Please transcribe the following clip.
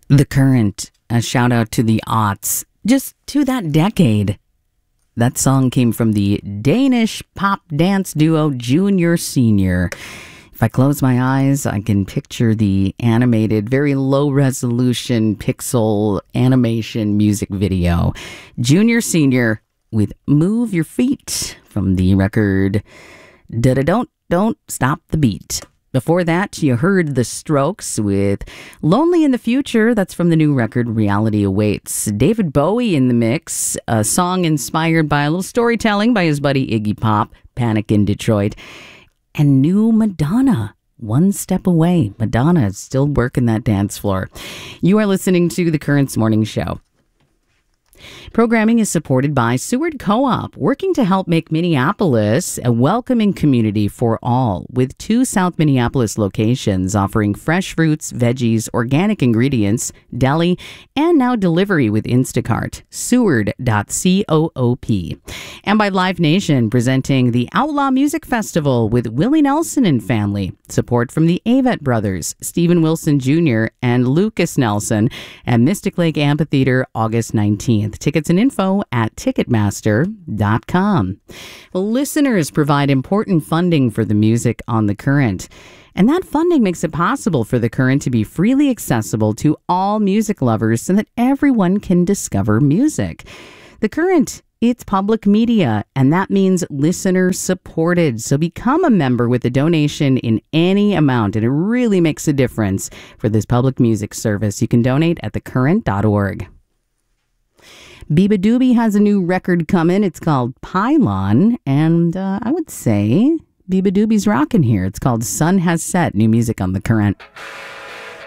The Current, a shout out to the aughts, just to that decade. That song came from the Danish pop dance duo Junior Senior. If I close my eyes, I can picture the animated, very low resolution pixel animation music video. Junior Senior with Move Your Feet from the record Don't Stop the Beat. Before that, you heard The Strokes with Lonely in the Future. That's from the new record, Reality Awaits. David Bowie in the mix, a song inspired by a little storytelling by his buddy Iggy Pop, Panic in Detroit. And new Madonna, One Step Away. Madonna is still working that dance floor. You are listening to The Currents Morning Show. Programming is supported by Seward Co-op, working to help make Minneapolis a welcoming community for all, with 2 South Minneapolis locations offering fresh fruits, veggies, organic ingredients, deli, and now delivery with Instacart. Seward.coop. And by Live Nation, presenting the Outlaw Music Festival with Willie Nelson and family. Support from the Avett Brothers, Stephen Wilson Jr., and Lucas Nelson at Mystic Lake Amphitheater, August 19th. Tickets and info at Ticketmaster.com. Well, listeners provide important funding for the music on The Current. And that funding makes it possible for The Current to be freely accessible to all music lovers so that everyone can discover music. The Current, it's public media, and that means listener supported. So become a member with a donation in any amount, and it really makes a difference for this public music service. You can donate at thecurrent.org. Beabadoobee has a new record coming. It's called Pylon, and I would say Beabadoobee's rocking here. It's called Sun Has Set, new music on The Current.